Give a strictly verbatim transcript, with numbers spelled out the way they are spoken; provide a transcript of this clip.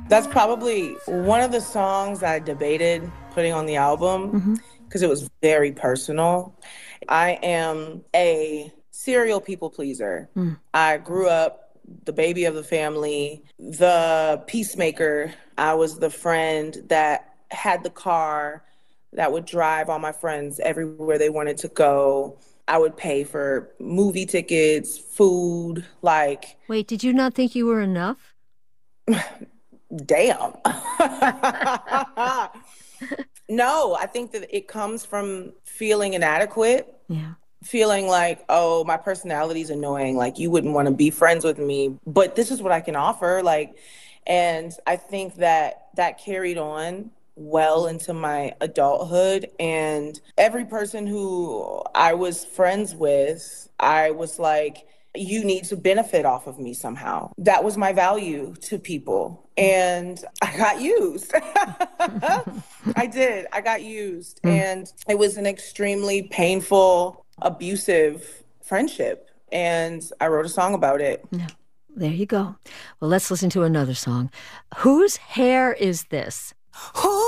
That's probably one of the songs I debated putting on the album Mm-hmm. because it was very personal. I am a serial people pleaser. Mm. I grew up the baby of the family, the peacemaker. I was the friend that had the car that would drive all my friends everywhere they wanted to go. I would pay for movie tickets, food, like, Wait, did you not think you were enough? damn. No, I think that it comes from feeling inadequate, Yeah. feeling like, oh, my personality is annoying. Like, you wouldn't want to be friends with me, but this is what I can offer. Like, and I think that that carried on well into my adulthood. And every person who I was friends with, I was like, you need to benefit off of me somehow. That was my value to people. And I got used. I did. I got used. Mm. And it was an extremely painful, abusive friendship. And I wrote a song about it. Yeah. There you go. Well, let's listen to another song. Whose hair is this? Who